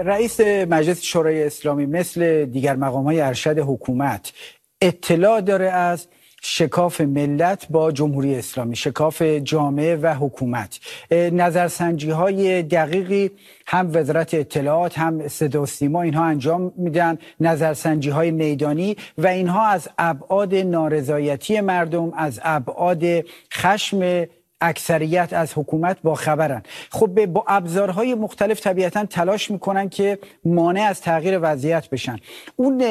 رئیس مجلس شورای اسلامی مثل دیگر مقام‌های ارشد حکومت اطلاع داره از شکاف ملت با جمهوری اسلامی، شکاف جامعه و حکومت؟ نظرسنجی‌های دقیقی هم وزارت اطلاعات هم صدا و سیما اینها انجام میدن، نظرسنجی‌های میدانی، و اینها از ابعاد نارضایتی مردم، از ابعاد خشم اکثریت از حکومت با خبرن. خب با ابزارهای مختلف طبیعتاً تلاش میکنن که مانع از تغییر وضعیت بشن. اون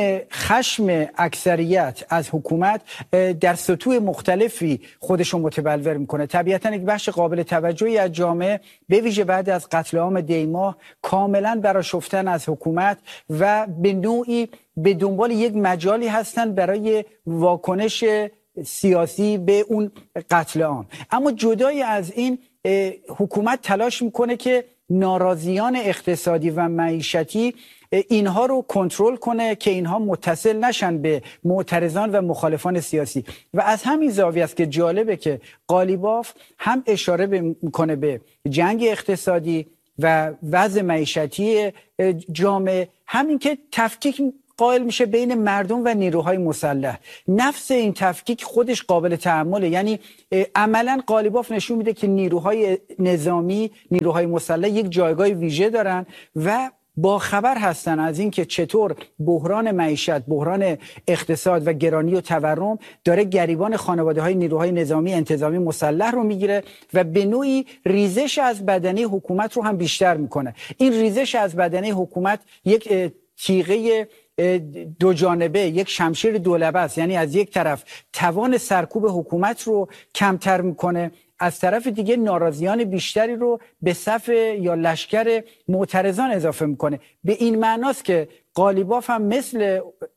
خشم اکثریت از حکومت در سطوح مختلفی خودشو متبلور میکنه. طبیعتاً یک بخش قابل توجهی از جامعه به ویژه بعد از قتل عام دی‌ماه کاملاً برآشفتن از حکومت و به نوعی به دنبال یک مجالی هستن برای واکنش سیاسی به اون قتل عام. اما جدای از این، حکومت تلاش میکنه که ناراضیان اقتصادی و معیشتی اینها رو کنترل کنه که اینها متصل نشن به معترضان و مخالفان سیاسی. و از همین زاویه است که جالبه که قالیباف هم اشاره میکنه به جنگ اقتصادی و وضع معیشتی جامعه، همین که تفکیک قائل میشه بین مردم و نیروهای مسلح. نفس این تفکیک خودش قابل تأمله. یعنی عملا قالیباف نشون میده که نیروهای نظامی، نیروهای مسلح یک جایگاه ویژه دارن و با خبر هستن از این که چطور بحران معیشت، بحران اقتصاد و گرانی و تورم داره گریبان خانواده های نیروهای نظامی، انتظامی، مسلح رو میگیره و به نوعی ریزش از بدنه حکومت رو هم بیشتر میکنه. این ریزش از بدنه حکومت یک تیغه دو جانبه، یک شمشیر دولبه است. یعنی از یک طرف توان سرکوب حکومت رو کمتر میکنه، از طرف دیگه ناراضیان بیشتری رو به صف یا لشکر معترضان اضافه میکنه. به این معناست که قالیباف هم مثل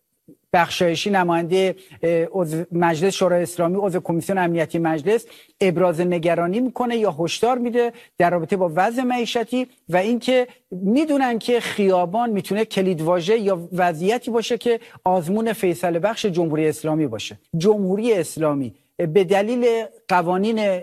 بخشایشی، نماینده عضو مجلس شورای اسلامی، عضو کمیسیون امنیتی مجلس، ابراز نگرانی میکنه یا هشدار میده در رابطه با وضع معیشتی و اینکه میدونن که خیابان میتونه کلیدواژه یا وضعیتی باشه که آزمون فیصله بخش جمهوری اسلامی باشه. جمهوری اسلامی به دلیل قوانین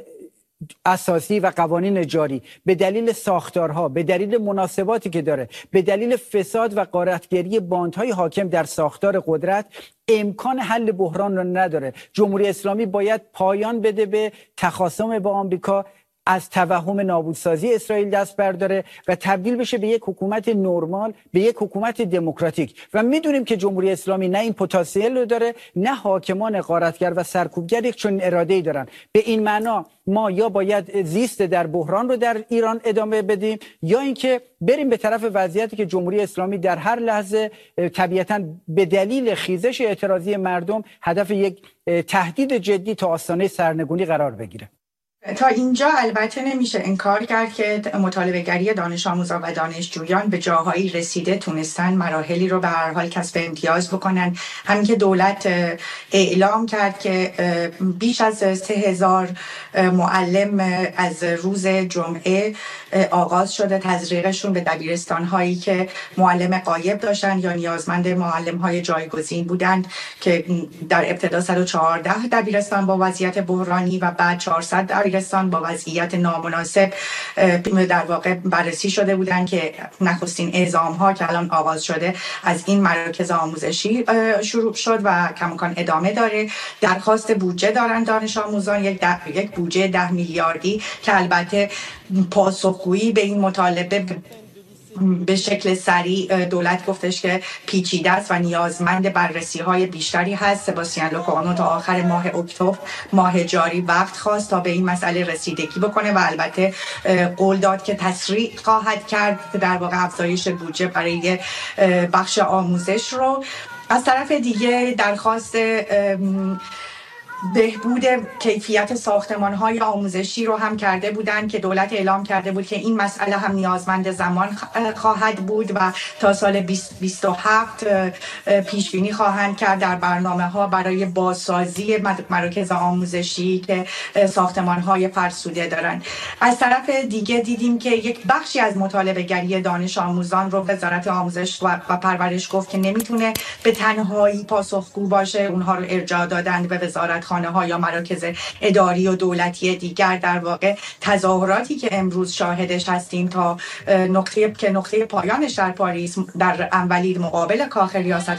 اساسی و قوانین جاری، به دلیل ساختارها، به دلیل مناسباتی که داره، به دلیل فساد و غارتگری باندهای حاکم در ساختار قدرت، امکان حل بحران رو نداره. جمهوری اسلامی باید پایان بده به تخاصم با آمریکا، از توهم نابودسازی اسرائیل دست برداره و تبدیل بشه به یک حکومت نرمال، به یک حکومت دموکراتیک. و میدونیم که جمهوری اسلامی نه این پتانسیل رو داره، نه حاکمان غارتگر و سرکوبگر یک چنین اراده‌ای دارن. به این معنا ما یا باید زیست در بحران رو در ایران ادامه بدیم یا اینکه بریم به طرف وضعیتی که جمهوری اسلامی در هر لحظه طبیعتاً به دلیل خیزش اعتراضی مردم هدف یک تهدید جدی تا آستانه سرنگونی قرار بگیره. تا اینجا البته نمیشه انکار کرد که مطالبه‌گری دانش آموزان و دانشجویان به جاهایی رسیده، تونستن مراحلی رو به هر حال کسب امتیاز بکنن. همین که دولت اعلام کرد که بیش از 3000 معلم از روز جمعه آغاز شده تزریقشون به دبیرستان‌هایی که معلم غایب داشتن یا نیازمند معلم‌های جایگزین بودند که در ابتدا 114 دبیرستان با وضعیت بحرانی و بعد 400 دبیرستان با وضعیت نامناسب در واقع بررسی شده بودند که نخستین اعزام‌ها که الان آغاز شده از این مراکز آموزشی شروع شد و کماکان ادامه داره. درخواست بودجه دارن دانش آموزان، یک بودجه 10 میلیاردی که البته پاسخگویی به این مطالبه به شکل سریع دولت گفتش که پیچیده است و نیازمند بررسی‌های بیشتری هست. سباستیان لوکانو تا آخر ماه اکتبر ماه جاری وقت خواست تا به این مسئله رسیدگی بکنه و البته قول داد که تسریع خواهد کرد در واقع افزایش بودجه برای بخش آموزش رو. از طرف دیگه درخواست بهبود کیفیت ساختمان‌های آموزشی رو هم کرده بودند که دولت اعلام کرده بود که این مسئله هم نیازمند زمان خواهد بود و تا سال 2027 پیش بینی خواهند کرد در برنامه‌ها برای بازسازی مراکز آموزشی که ساختمان‌های فرسوده دارند. از طرف دیگه دیدیم که یک بخشی از مطالبه‌گری دانش آموزان رو وزارت آموزش و پرورش گفت که نمیتونه به تنهایی پاسخگو باشه. اونها رو ارجاع دادند به وزارت وزارتخانه‌ها یا مراکز اداری و دولتی دیگر. در واقع تظاهراتی که امروز شاهدش هستیم تا نقطه پایانش در پاریس در انولی مقابل کاخ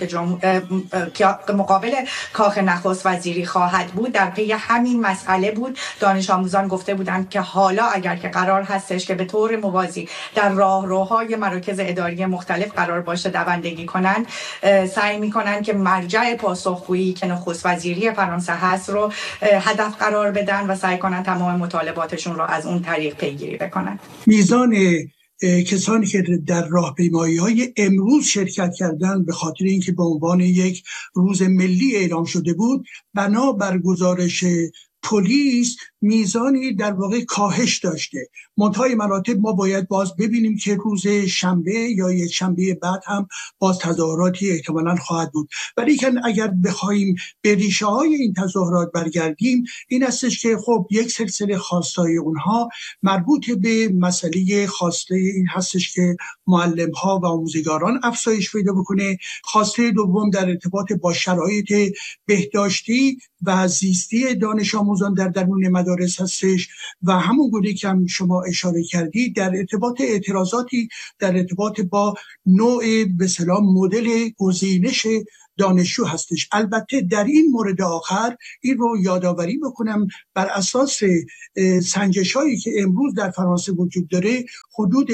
مقابل کاخ نخست وزیری خواهد بود، در پی همین مسئله بود. دانش آموزان گفته بودند که حالا اگر که قرار هستش که به طور موازی در راهروهای مراکز اداری مختلف قرار باشه دوندگی کنن، سعی میکنن که مرجع پاسخگویی که نخست وزیری فرانسه هست رو هدف قرار بدن و سعی کنن تمام مطالباتشون رو از اون طریق پیگیری بکنن. میزان کسانی که در راهپیمایی‌های امروز شرکت کردند به خاطر اینکه به عنوان یک روز ملی اعلام شده بود، بنابر گزارش پلیس میزانی در واقع کاهش داشته. منتهای مراتب ما باید باز ببینیم که روز شنبه یا یک شنبه بعد هم باز تظاهراتی احتمالاً خواهد بود. ولی اگر بخوایم به ریشه های این تظاهرات برگردیم، این هستش که خب یک سلسله خواستای اونها مربوط به مسئله خواسته این هستش که معلم ها و آموزگاران افزایش پیدا بکنه. خواسته دوم در ارتباط با شرایط بهداشتی و زیستی دانش آموزان در درون مدارس هستش و همون گونه که هم شما اشاره کردید در ارتباط اعتراضاتی در ارتباط با نوع به اصطلاح مدل گزینش دانشجو هستش. البته در این مورد آخر این رو یادآوری بکنم، بر اساس سنجش هایی که امروز در فرانسه وجود داره حدود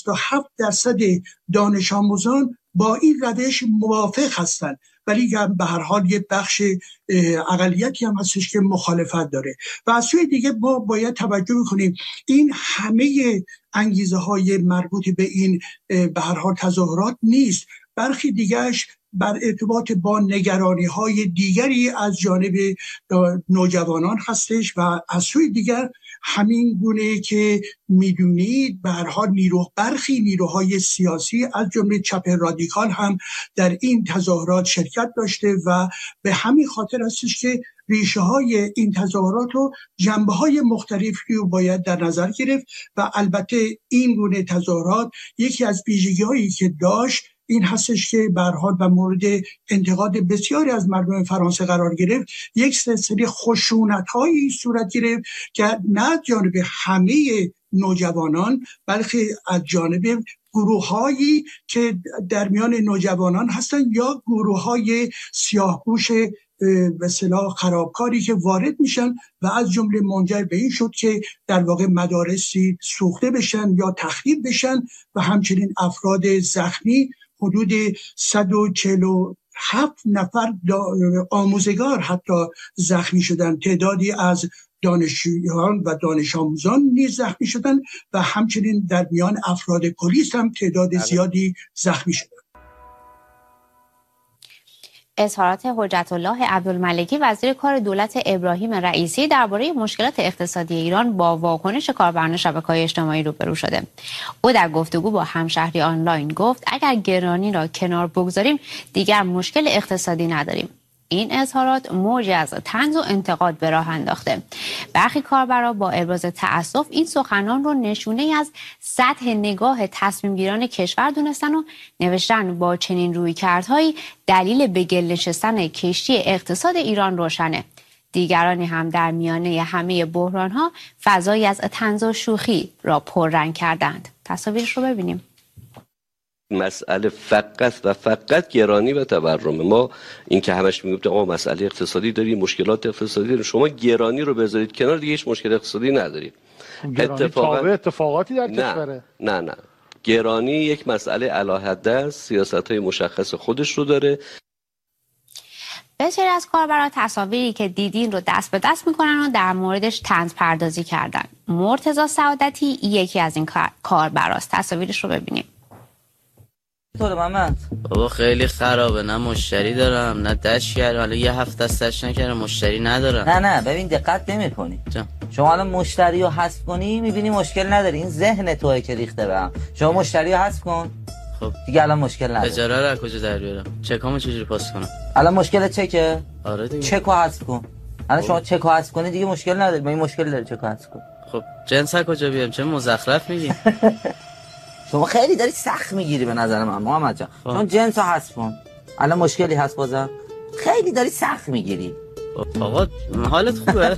67% دانش آموزان با این روش موافق هستند، ولی به هر حال یک بخش اقلیتی هم هستش که مخالفت داره. و از سوی دیگه ما باید توجه بکنیم این همه انگیزه های مربوط به این به هر حال تظاهرات نیست، برخی دیگرش بر ارتباط با نگرانی های دیگری از جانب نوجوانان هستش و از سوی دیگر همین گونه که میدونید به هر حال برخی نیروهای سیاسی از جمله چپ رادیکال هم در این تظاهرات شرکت داشته و به همین خاطر هستش که ریشه های این تظاهرات و جنبه های مختلفی رو باید در نظر گرفت. و البته این گونه تظاهرات یکی از ویژگی هایی که داشت این هستش که به هر حال و مورد انتقاد بسیاری از مردم فرانسه قرار گرفت، یک سلسله خشونت‌هایی صورت گرفت که نه از جانب همه نوجوانان بلکه از جانب گروه‌هایی که در میان نوجوانان هستند یا گروه‌های سیاه‌پوش به اصطلاح خرابکاری که وارد میشن و از جمله منجر به این شد که در واقع مدارسی سوخته بشن یا تخریب بشن و همچنین افراد زخمی حدود 147 نفر آموزگار حتی زخمی شدن. تعدادی از دانشجویان و دانش آموزان نیز زخمی شدن و همچنین در میان افراد پلیس هم تعداد زیادی زخمی شدن. اظهارات حجت الله عبدالملکی وزیر کار دولت ابراهیم رئیسی درباره مشکلات اقتصادی ایران با واکنش کاربران شبکه‌های اجتماعی روبرو شده. او در گفتگو با همشهری آنلاین گفت اگر گرانی را کنار بگذاریم دیگر مشکل اقتصادی نداریم. این اظهارات موجی از طنز و انتقاد به راه انداخته. برخی کاربران با ابراز تأسف این سخنان رو نشونه از سطح نگاه تصمیم گیران کشور دونستن و نوشتن با چنین رویکردهایی دلیل به گل نشستن کشتی اقتصاد ایران روشنه. دیگرانی هم در میانه همه بحران‌ها فضایی از طنز و شوخی را پررنگ کردند. تصاویرش رو ببینیم. مسئله فقط گرانی و تورم. ما این که همش میگفتیم آقا مسئله اقتصادی داریم، مشکلات اقتصادی داریم، شما گرانی رو بذارید کنار دیگه هیچ مشکل اقتصادی ندارید. اتفاقاتی در کشوره. نه گرانی یک مسئله علاهده است، سیاست‌های مشخص خودش رو داره. بسیاری از کاربران تصاویری که دیدین رو دست به دست میکنن و در موردش طنز پردازی کردن. مرتضی سعادتی یکی از این کاربراست. تصاویرش رو ببینیم. طور محمد بابا خیلی خرابه، نه مشتری دارم نه دش کرد، حالا یه هفته است دش نکردم مشتری ندارم. نه ببین دقت نمی‌کنی. شما الان مشتری رو حذف کنی می‌بینی مشکل نداری، این ذهن توئه که ریخته بهم. شما مشتری رو حذف کن خب دیگه الان مشکل نداره. اجاره رو از کجا در بیارم؟ چکامو چجوری پاس کنم؟ الان مشکل چکه؟ آره دیگه. چکو حذف کن. الان شما چکو حذف کنی دیگه مشکل نداری. این مشکل داره چکو حذف کن. خب جنس از کجا بیارم؟ چه مزخرف میگی؟ شما خیلی داری سخت میگیری به نظر من محمد جان. چون جنس رو حذف کن. الان مشکلی هست بازم؟ خیلی داری سخت میگیری. آقا حالت خوبه؟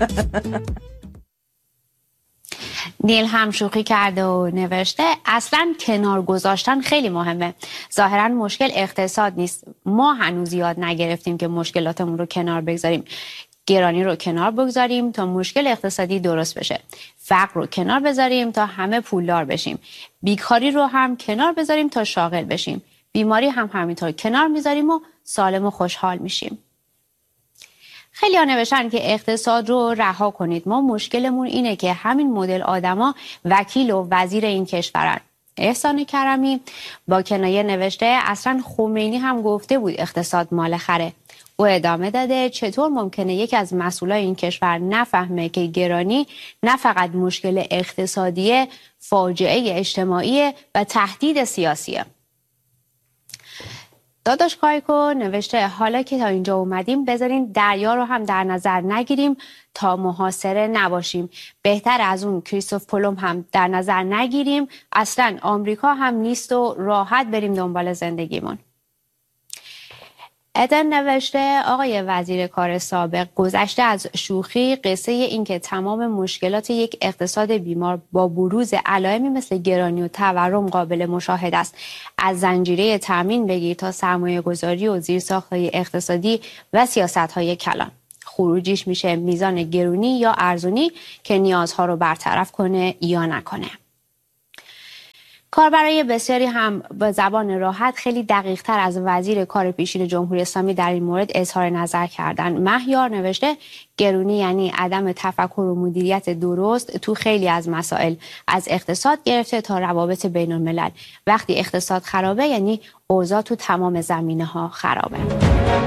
نیل هم شوخی کرده و نوشته اصلا کنار گذاشتن خیلی مهمه. ظاهرا مشکل اقتصاد نیست. ما هنوز یاد نگرفتیم که مشکلاتمون رو کنار بگذاریم. گرانی رو کنار بگذاریم تا مشکل اقتصادی درست بشه. فقر رو کنار بذاریم تا همه پولدار بشیم. بیکاری رو هم کنار بذاریم تا شاغل بشیم. بیماری هم همینطور کنار میذاریم و سالم و خوشحال میشیم. خیلی ها نوشتن که اقتصاد رو رها کنید. ما مشکلمون اینه که همین مدل آدما وکیل و وزیر این کشورن. احسان کرمی با کنایه نوشته اصلا خمینی هم گفته بود اقتصاد مال خره. او ادامه داده چطور ممکنه یکی از مسئولای این کشور نفهمه که گرانی نه فقط مشکل اقتصادی، فاجعه اجتماعی و تهدید سیاسیه. داداش کایکو نوشته حالا که تا اینجا اومدیم بذارین دریا رو هم در نظر نگیریم تا محاصره نباشیم. بهتر از اون کریستوف کلمب هم در نظر نگیریم. اصلا آمریکا هم نیست و راحت بریم دنبال زندگیمون. ادن نوشته آقای وزیر کار سابق گذشته از شوخی قصه این که تمام مشکلات یک اقتصاد بیمار با بروز علائمی مثل گرانی و تورم قابل مشاهده است. از زنجیره تامین بگیر تا سرمایه گذاری و زیرساخت‌های اقتصادی و سیاست‌های کلان. خروجیش میشه میزان گرونی یا ارزونی که نیازها رو برطرف کنه یا نکنه. کاربرای بسیاری هم به زبان راحت خیلی دقیق‌تر از وزیر کار پیشین جمهوری اسلامی در این مورد اظهار نظر کردند. مهیار نوشته گرونی یعنی عدم تفکر و مدیریت درست تو خیلی از مسائل، از اقتصاد گرفته تا روابط بین الملل. وقتی اقتصاد خرابه یعنی اوضاع تو تمام زمینه‌ها خرابه.